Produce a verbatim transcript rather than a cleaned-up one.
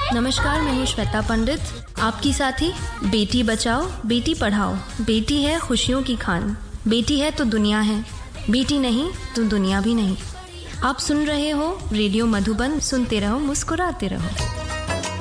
नमस्कार, मैं हूँ श्वेता पंडित, आपकी साथी। बेटी बचाओ, बेटी पढ़ाओ। बेटी है खुशियों की खान, बेटी है तो दुनिया है, बेटी नहीं तो दुनिया भी नहीं। आप सुन रहे हो रेडियो मधुबन, सुनते रहो, मुस्कुराते रहो।